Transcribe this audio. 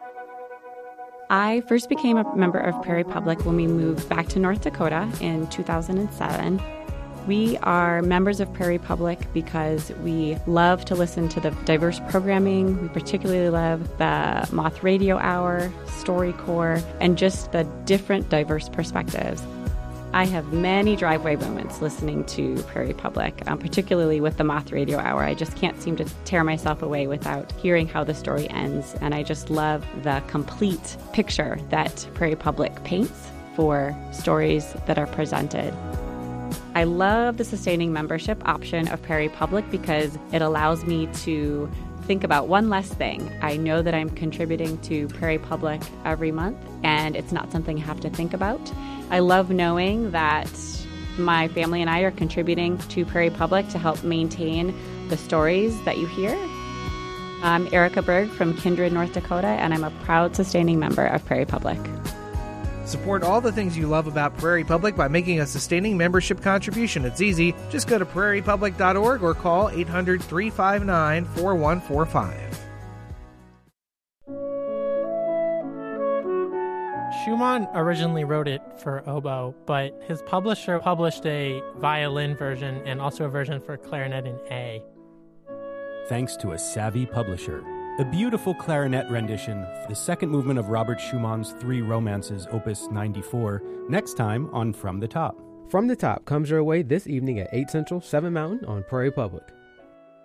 I first became a member of Prairie Public when we moved back to North Dakota in 2007. We are members of Prairie Public because we love to listen to the diverse programming. We particularly love the Moth Radio Hour, StoryCorps, and just the different diverse perspectives. I have many driveway moments listening to Prairie Public, particularly with the Moth Radio Hour. I just can't seem to tear myself away without hearing how the story ends, and I just love the complete picture that Prairie Public paints for stories that are presented. I love the sustaining membership option of Prairie Public because it allows me to think about one less thing. I know that I'm contributing to Prairie Public every month, and it's not something I have to think about. I love knowing that my family and I are contributing to Prairie Public to help maintain the stories that you hear. I'm Erica Berg from Kindred, North Dakota, and I'm a proud sustaining member of Prairie Public. Support all the things you love about Prairie Public by making a sustaining membership contribution. It's easy. Just go to prairiepublic.org or call 800-359-4145. Schumann originally wrote it for oboe, but his publisher published a violin version and also a version for clarinet in A. Thanks to a savvy publisher. A beautiful clarinet rendition, the second movement of Robert Schumann's Three Romances, Opus 94, next time on From the Top. From the Top comes your way this evening at 8 Central, 7 Mountain on Prairie Public.